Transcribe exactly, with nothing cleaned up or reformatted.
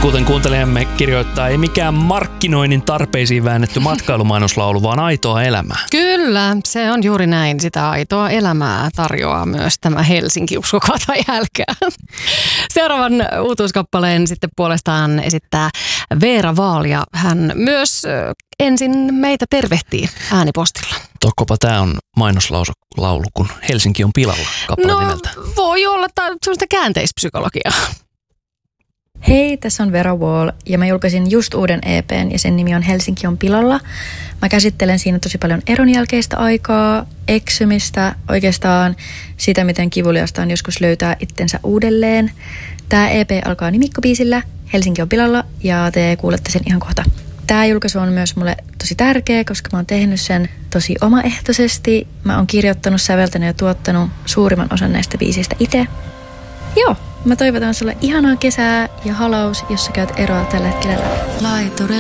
Kuten kuuntelijamme kirjoittaa, ei mikään markkinoinnin tarpeisiin väännetty matkailumainoslaulu, vaan aitoa elämää. Kyllä, se on juuri näin. Sitä aitoa elämää tarjoaa myös tämä Helsinki, uskokaa tai älkää. Seuraavan uutuuskappaleen sitten puolestaan esittää Veera Wahl ja hän myös ensin meitä tervehtii äänipostilla. Tokkopa tämä on mainoslaulu, kun Helsinki on pilalla kappale no, nimeltä. Voi olla sellaista käänteispsykologiaa. Hei, tässä on Veera Wahl ja mä julkaisin just uuden E P:n ja sen nimi on Helsinki on pilalla. Mä käsittelen siinä tosi paljon eron jälkeistä aikaa, eksymistä, oikeastaan sitä, miten kivuliasta on joskus löytää itsensä uudelleen. Tää E P alkaa nimikkobiisillä Helsinki on pilalla ja te kuulette sen ihan kohta. Tää julkaisu on myös mulle tosi tärkeä, koska mä oon tehnyt sen tosi omaehtoisesti. Mä oon kirjoittanut, säveltänyt ja tuottanut suurimman osan näistä biisistä itse. Joo, mä toivotan sulle ihanaa kesää ja halaus, jos sä käyt eroa tällä hetkellä. Laiturilla.